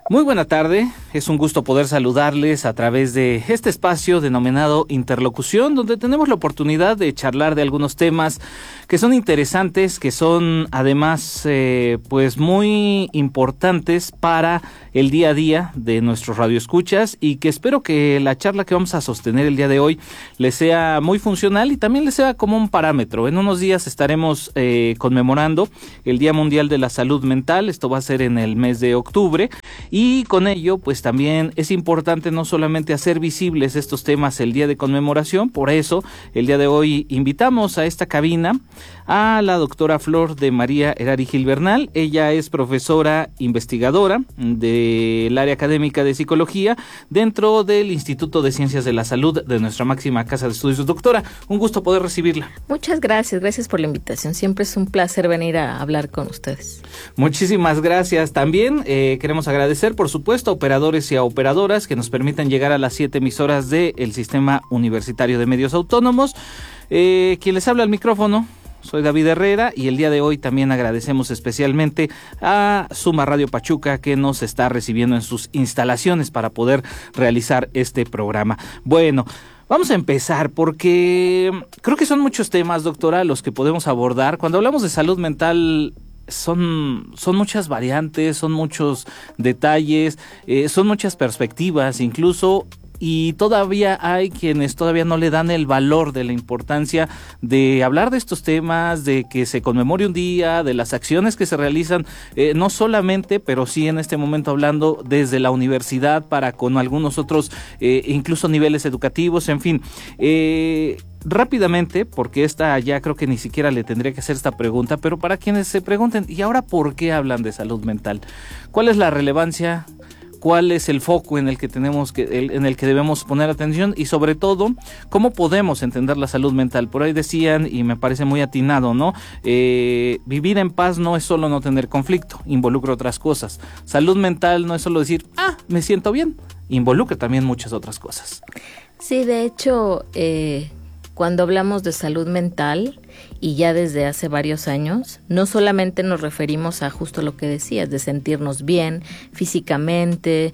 Muy buena tarde, es un gusto poder saludarles a través de este espacio denominado Interlocución, donde tenemos la oportunidad de charlar de algunos temas que son interesantes, que son además pues muy importantes para el día a día de nuestros radioescuchas, y que espero que la charla que vamos a sostener el día de hoy les sea muy funcional y también les sea como un parámetro. En unos días estaremos conmemorando el Día Mundial de la Salud Mental. Esto va a ser en el mes de octubre. Y con ello, pues también es importante no solamente hacer visibles estos temas el día de conmemoración. Por eso, el día de hoy invitamos a esta cabina a la doctora Flor de María Herari Gil Bernal. Ella es profesora investigadora del área académica de psicología dentro del Instituto de Ciencias de la Salud de nuestra máxima casa de estudios. Doctora, un gusto poder recibirla. Muchas gracias por la invitación. Siempre es un placer venir a hablar con ustedes. Muchísimas gracias. También queremos agradecer, por supuesto, a operadores y a operadoras que nos permitan llegar a las 7 emisoras del Sistema Universitario de Medios Autónomos. Quien les habla al micrófono, soy David Herrera, y el día de hoy también agradecemos especialmente a Suma Radio Pachuca, que nos está recibiendo en sus instalaciones para poder realizar este programa. Bueno, vamos a empezar porque creo que son muchos temas, doctora, los que podemos abordar. Cuando hablamos de salud mental, son muchas variantes, son muchos detalles, son muchas perspectivas incluso, y todavía hay quienes todavía no le dan el valor de la importancia de hablar de estos temas, de que se conmemore un día, de las acciones que se realizan, no solamente, pero sí en este momento hablando desde la universidad para con algunos otros, incluso niveles educativos, en fin. Rápidamente, porque esta ya creo que ni siquiera le tendría que hacer esta pregunta, pero para quienes se pregunten, ¿y ahora por qué hablan de salud mental? ¿Cuál es la relevancia? ¿Cuál es el foco en el que en el que debemos poner atención? Y sobre todo, ¿cómo podemos entender la salud mental? Por ahí decían, y me parece muy atinado, ¿no? Vivir en paz no es solo no tener conflicto, involucra otras cosas. Salud mental no es solo decir, me siento bien, involucra también muchas otras cosas. Sí, de hecho, cuando hablamos de salud mental, y ya desde hace varios años, no solamente nos referimos a justo lo que decías, de sentirnos bien físicamente,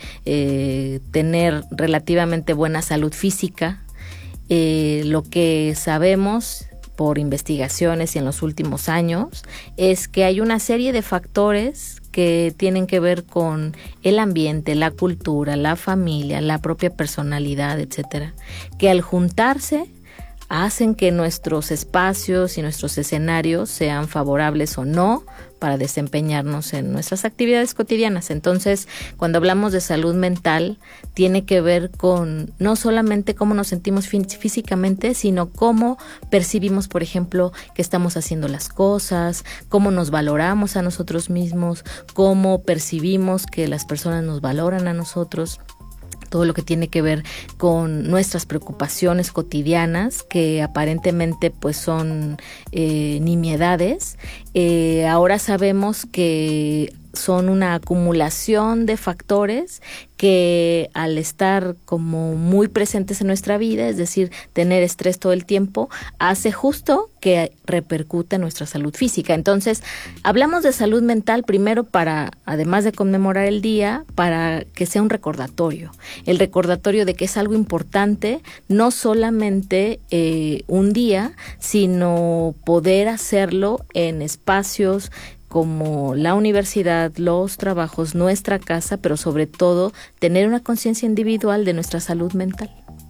tener relativamente buena salud física. Lo que sabemos por investigaciones y en los últimos años es que hay una serie de factores que tienen que ver con el ambiente, la cultura, la familia, la propia personalidad, etcétera, que al juntarse hacen que nuestros espacios y nuestros escenarios sean favorables o no para desempeñarnos en nuestras actividades cotidianas. Entonces, cuando hablamos de salud mental, tiene que ver con no solamente cómo nos sentimos físicamente, sino cómo percibimos, por ejemplo, que estamos haciendo las cosas, cómo nos valoramos a nosotros mismos, cómo percibimos que las personas nos valoran a nosotros. Todo lo que tiene que ver con nuestras preocupaciones cotidianas, que aparentemente pues son nimiedades. Ahora sabemos que son una acumulación de factores que al estar como muy presentes en nuestra vida, es decir, tener estrés todo el tiempo, hace justo que repercute en nuestra salud física. Entonces, hablamos de salud mental primero para, además de conmemorar el día, para que sea un recordatorio. El recordatorio de que es algo importante, no solamente un día, sino poder hacerlo en espacios como la universidad, los trabajos, nuestra casa, pero sobre todo tener una conciencia individual de nuestra salud mental.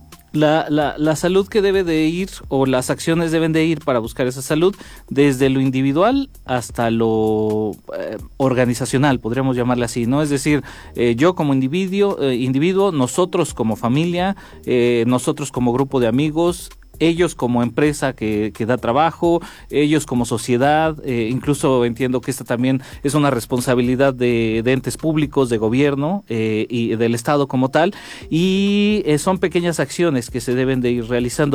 La salud que debe de ir, o las acciones deben de ir para buscar esa salud, desde lo individual hasta lo organizacional, podríamos llamarle así, ¿no? Es decir, yo como individuo, nosotros como familia, nosotros como grupo de amigos, ellos como empresa que da trabajo, ellos como sociedad, incluso entiendo que esta también es una responsabilidad de entes públicos, de gobierno y del Estado como tal, y son pequeñas acciones que se deben de ir realizando.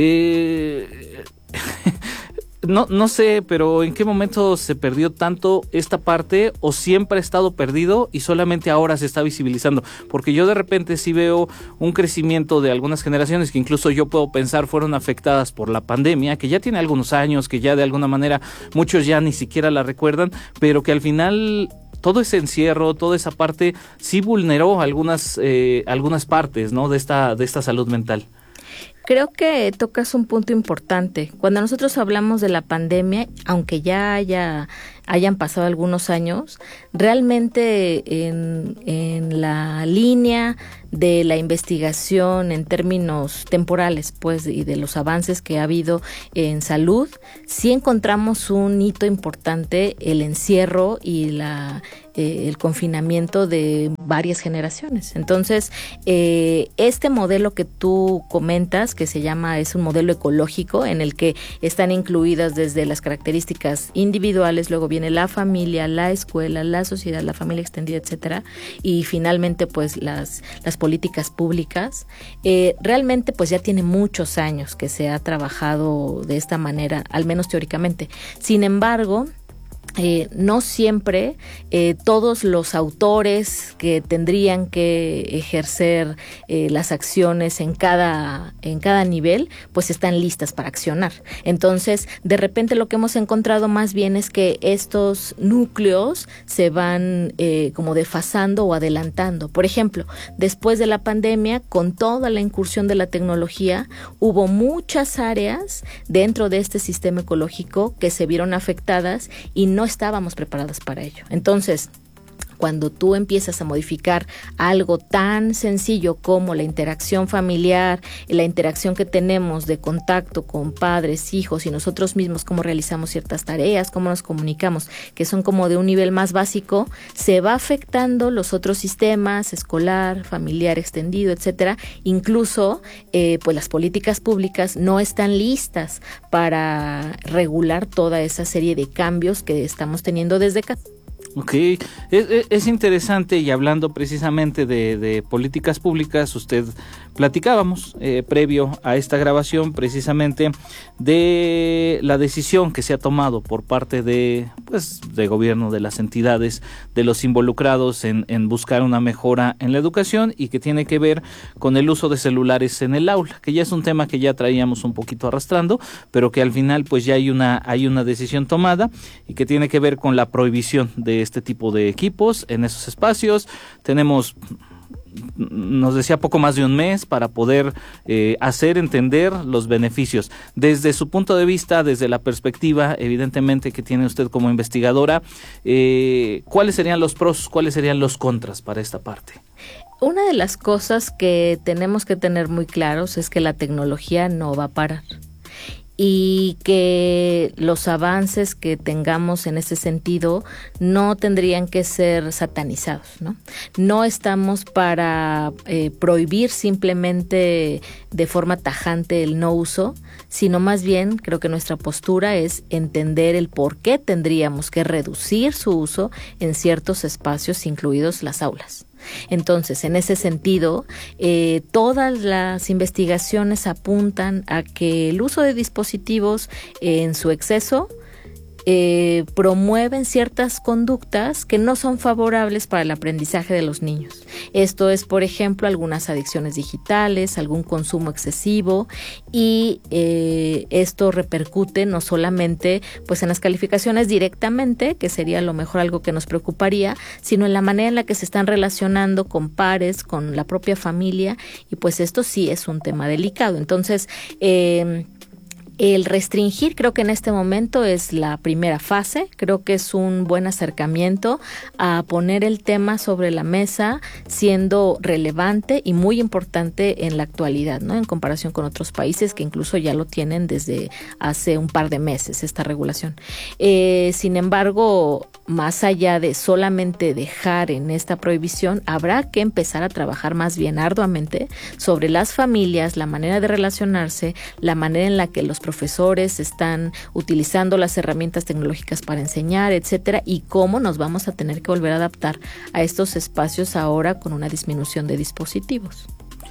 No sé, pero ¿en qué momento se perdió tanto esta parte, o siempre ha estado perdido y solamente ahora se está visibilizando? Porque yo de repente sí veo un crecimiento de algunas generaciones que incluso yo puedo pensar fueron afectadas por la pandemia, que ya tiene algunos años, que ya de alguna manera muchos ya ni siquiera la recuerdan, pero que al final todo ese encierro, toda esa parte, sí vulneró algunas partes, ¿no?, de esta salud mental. Creo que tocas un punto importante. Cuando nosotros hablamos de la pandemia, aunque ya hayan pasado algunos años, realmente en la línea de la investigación en términos temporales, pues, y de los avances que ha habido en salud, sí encontramos un hito importante, el encierro y el confinamiento de varias generaciones. Entonces, este modelo que tú comentas, que es un modelo ecológico en el que están incluidas desde las características individuales, luego viene la familia, la escuela, la sociedad, la familia extendida, etcétera, y finalmente pues las políticas públicas. Realmente pues ya tiene muchos años que se ha trabajado de esta manera, al menos teóricamente. Sin embargo, no siempre todos los autores que tendrían que ejercer las acciones en cada nivel, pues están listas para accionar. Entonces, de repente lo que hemos encontrado más bien es que estos núcleos se van como desfasando o adelantando. Por ejemplo, después de la pandemia, con toda la incursión de la tecnología, hubo muchas áreas dentro de este sistema ecológico que se vieron afectadas y no estábamos preparadas para ello. Entonces, cuando tú empiezas a modificar algo tan sencillo como la interacción familiar, la interacción que tenemos de contacto con padres, hijos y nosotros mismos, cómo realizamos ciertas tareas, cómo nos comunicamos, que son como de un nivel más básico, se va afectando los otros sistemas, escolar, familiar, extendido, etcétera. Incluso, pues las políticas públicas no están listas para regular toda esa serie de cambios que estamos teniendo desde casa. Ok, es interesante, y hablando precisamente de políticas públicas, platicábamos previo a esta grabación precisamente de la decisión que se ha tomado por parte de gobierno, de las entidades, de los involucrados en buscar una mejora en la educación, y que tiene que ver con el uso de celulares en el aula, que ya es un tema que ya traíamos un poquito arrastrando, pero que al final pues ya hay una decisión tomada, y que tiene que ver con la prohibición de este tipo de equipos en esos espacios. Nos decía poco más de un mes para poder hacer entender los beneficios. Desde su punto de vista, desde la perspectiva evidentemente que tiene usted como investigadora, ¿cuáles serían los pros, cuáles serían los contras para esta parte? Una de las cosas que tenemos que tener muy claros es que la tecnología no va a parar, y que los avances que tengamos en ese sentido no tendrían que ser satanizados, ¿no? No estamos para prohibir simplemente de forma tajante el no uso, sino más bien creo que nuestra postura es entender el por qué tendríamos que reducir su uso en ciertos espacios, incluidos las aulas. Entonces, en ese sentido, todas las investigaciones apuntan a que el uso de dispositivos en su exceso promueven ciertas conductas que no son favorables para el aprendizaje de los niños. Esto es, por ejemplo, algunas adicciones digitales, algún consumo excesivo, y esto repercute no solamente pues en las calificaciones directamente, que sería a lo mejor algo que nos preocuparía, sino en la manera en la que se están relacionando con pares, con la propia familia, y pues esto sí es un tema delicado. Entonces, el restringir creo que en este momento es la primera fase. Creo que es un buen acercamiento a poner el tema sobre la mesa, siendo relevante y muy importante en la actualidad, ¿no? En comparación con otros países que incluso ya lo tienen desde hace un par de meses, esta regulación. Sin embargo, más allá de solamente dejar en esta prohibición, habrá que empezar a trabajar más bien arduamente sobre las familias, la manera de relacionarse, la manera en la que los profesores están utilizando las herramientas tecnológicas para enseñar, etcétera, y cómo nos vamos a tener que volver a adaptar a estos espacios ahora con una disminución de dispositivos.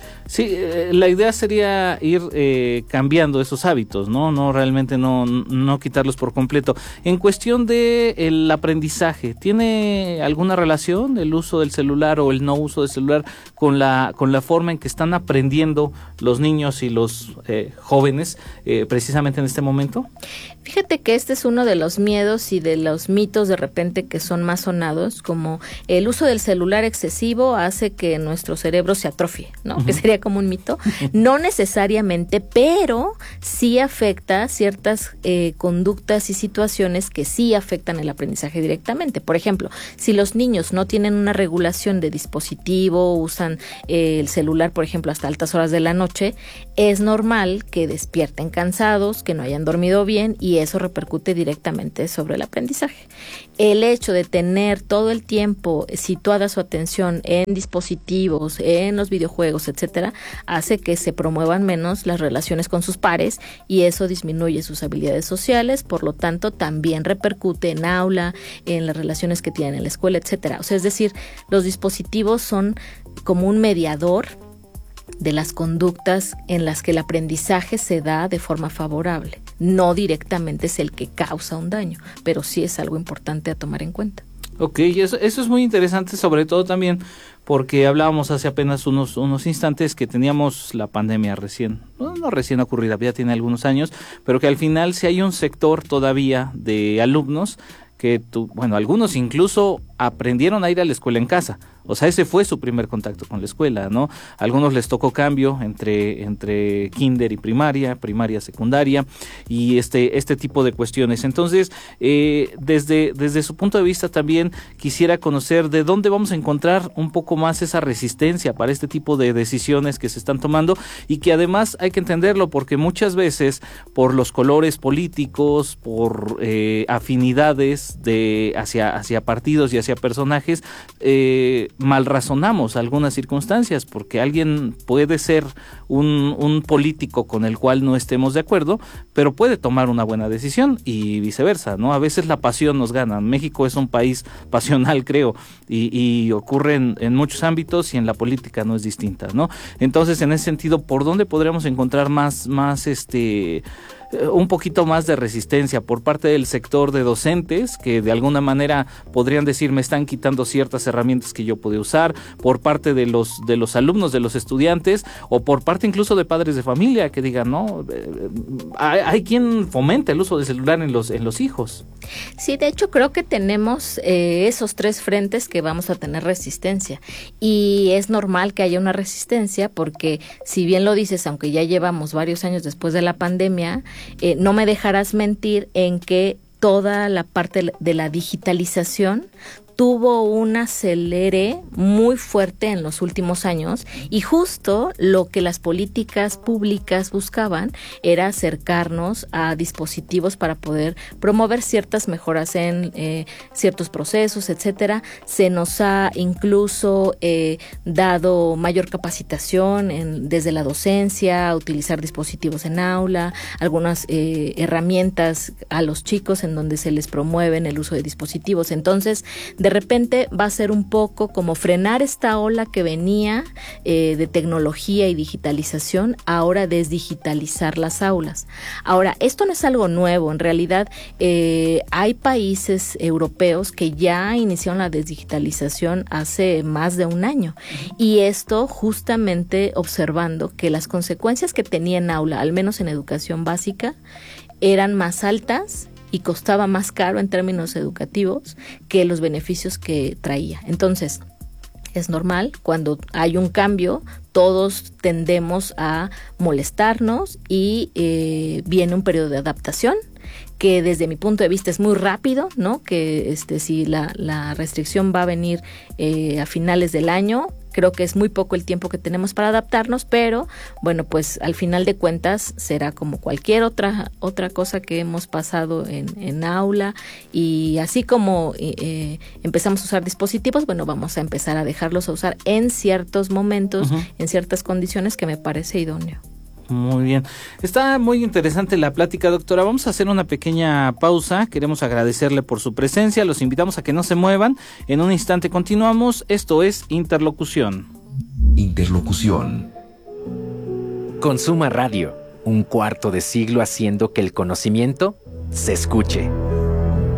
Sí, la idea sería ir cambiando esos hábitos, ¿no? Realmente no quitarlos por completo. En cuestión de el aprendizaje, ¿tiene alguna relación el uso del celular o el no uso del celular con la forma en que están aprendiendo los niños y los jóvenes precisamente en este momento? Fíjate que este es uno de los miedos y de los mitos de repente que son más sonados, como el uso del celular excesivo hace que nuestro cerebro se atrofie, ¿no? Uh-huh. Que sería como un mito. No necesariamente, pero sí afecta ciertas conductas y situaciones que sí afectan el aprendizaje directamente. Por ejemplo, si los niños no tienen una regulación de dispositivo, usan el celular, por ejemplo, hasta altas horas de la noche, es normal que despierten cansados, que no hayan dormido bien, y eso repercute directamente sobre el aprendizaje. El hecho de tener todo el tiempo situada su atención en dispositivos, en los videojuegos, etcétera, hace que se promuevan menos las relaciones con sus pares y eso disminuye sus habilidades sociales, por lo tanto también repercute en aula, en las relaciones que tienen en la escuela, etcétera. O sea, es decir, los dispositivos son como un mediador de las conductas en las que el aprendizaje se da de forma favorable. No directamente es el que causa un daño, pero sí es algo importante a tomar en cuenta. Ok, eso es muy interesante, sobre todo también porque hablábamos hace apenas unos instantes que teníamos la pandemia no recién ocurrida, ya tiene algunos años, pero que al final sí hay un sector todavía de alumnos que, algunos incluso aprendieron a ir a la escuela en casa. O sea, ese fue su primer contacto con la escuela, ¿no? A algunos les tocó cambio entre kinder y primaria, secundaria y este tipo de cuestiones. Entonces, desde su punto de vista también quisiera conocer de dónde vamos a encontrar un poco más esa resistencia para este tipo de decisiones que se están tomando y que además hay que entenderlo porque muchas veces por los colores políticos, por afinidades hacia partidos y hacia personajes, mal razonamos algunas circunstancias porque alguien puede ser un político con el cual no estemos de acuerdo, pero puede tomar una buena decisión y viceversa, ¿no? A veces la pasión nos gana. México es un país pasional, creo, y ocurre en muchos ámbitos y en la política no es distinta, ¿no? Entonces, en ese sentido, ¿por dónde podríamos encontrar más un poquito más de resistencia por parte del sector de docentes que de alguna manera podrían decir me están quitando ciertas herramientas que yo podía usar, por parte de los alumnos, de los estudiantes o por parte incluso de padres de familia que digan no, hay quien fomenta el uso del celular en los hijos? Sí, de hecho creo que tenemos esos tres frentes que vamos a tener resistencia y es normal que haya una resistencia porque si bien lo dices, aunque ya llevamos varios años después de la pandemia, no me dejarás mentir en que toda la parte de la digitalización tuvo un acelere muy fuerte en los últimos años y justo lo que las políticas públicas buscaban era acercarnos a dispositivos para poder promover ciertas mejoras en ciertos procesos, etcétera. Se nos ha incluso dado mayor capacitación desde la docencia, a utilizar dispositivos en aula, algunas herramientas a los chicos en donde se les promueven el uso de dispositivos. Entonces, de repente va a ser un poco como frenar esta ola que venía de tecnología y digitalización, ahora desdigitalizar las aulas. Ahora, esto no es algo nuevo, en realidad hay países europeos que ya iniciaron la desdigitalización hace más de un año y esto justamente observando que las consecuencias que tenía en aula, al menos en educación básica, eran más altas y costaba más caro en términos educativos que los beneficios que traía. Entonces, es normal, cuando hay un cambio, todos tendemos a molestarnos y viene un periodo de adaptación que desde mi punto de vista es muy rápido, ¿no? Que si la restricción va a venir a finales del año, creo que es muy poco el tiempo que tenemos para adaptarnos, pero bueno, pues al final de cuentas será como cualquier otra cosa que hemos pasado en aula y así como empezamos a usar dispositivos, bueno, vamos a empezar a dejarlos a usar en ciertos momentos, uh-huh, en ciertas condiciones que me parece idóneo. Muy bien. Está muy interesante la plática, doctora. Vamos a hacer una pequeña pausa. Queremos agradecerle por su presencia. Los invitamos a que no se muevan. En un instante continuamos. Esto es Interlocución. Interlocución. Consuma Radio, un cuarto de siglo haciendo que el conocimiento se escuche.